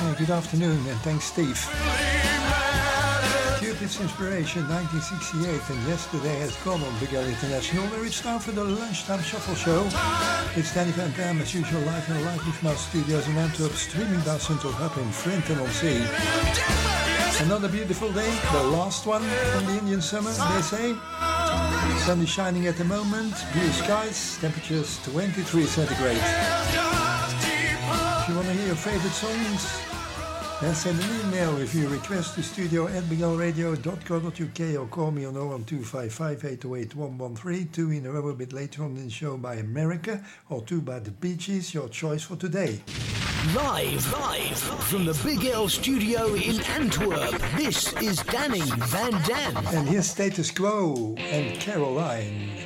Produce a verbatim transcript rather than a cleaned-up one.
Hey, good afternoon, and thanks, Steve. Cupid's Inspiration, nineteen sixty-eight, and yesterday has gone on Big L International, where it's time for the Lunchtime Shuffle Show. It's Danny Van Dam, as usual, live in the Live Mouse Studios in Antwerp, streaming down Central Hub in Frinton on Sea. Another beautiful day, the last one from the Indian summer, they say. Sun is shining at the moment, blue skies, temperatures twenty-three centigrade. If you want to hear your favorite songs, then send an email with your request to studio at big l radio dot co dot u k or call me on oh one two five five, eight oh eight, one one three, two in a row a bit later on in the show by America, or two by the Bee Gees, your choice for today. Live, live from the Big L studio in Antwerp, this is Danny Van Dam. And here's Status Quo and Caroline.